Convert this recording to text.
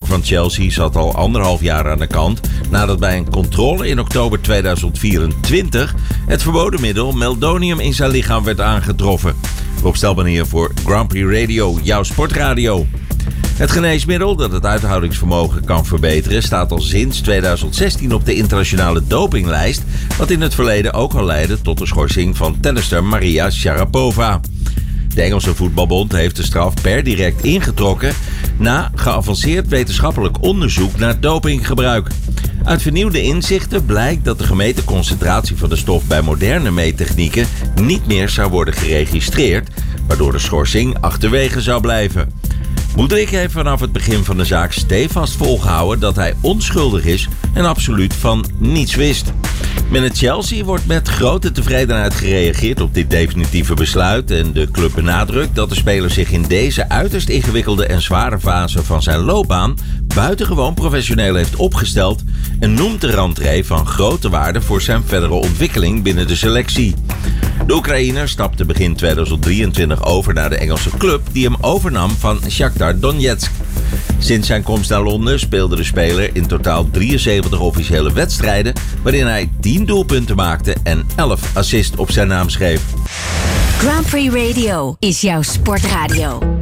van Chelsea zat al 1,5 jaar aan de kant nadat bij een controle in oktober 2024 het verboden middel meldonium in zijn lichaam werd aangetroffen. Rob Stelman hier voor Grand Prix Radio, jouw sportradio. Het geneesmiddel dat het uithoudingsvermogen kan verbeteren staat al sinds 2016 op de internationale dopinglijst, wat in het verleden ook al leidde tot de schorsing van tennister Maria Sharapova. De Engelse voetbalbond heeft de straf per direct ingetrokken na geavanceerd wetenschappelijk onderzoek naar dopinggebruik. Uit vernieuwde inzichten blijkt dat de gemeten concentratie van de stof bij moderne meettechnieken niet meer zou worden geregistreerd, waardoor de schorsing achterwege zou blijven. Moederik heeft vanaf het begin van de zaak stevast volgehouden dat hij onschuldig is en absoluut van niets wist. Binnen Chelsea wordt met grote tevredenheid gereageerd op dit definitieve besluit en de club benadrukt dat de speler zich in deze uiterst ingewikkelde en zware fase van zijn loopbaan buitengewoon professioneel heeft opgesteld en noemt de rentree van grote waarde voor zijn verdere ontwikkeling binnen de selectie. De Oekraïner stapte begin 2023 over naar de Engelse club die hem overnam van Shakhtar Donetsk. Sinds zijn komst naar Londen speelde de speler in totaal 73 officiële wedstrijden, waarin hij 10 doelpunten maakte en 11 assists op zijn naam schreef. Grand Prix Radio is jouw sportradio.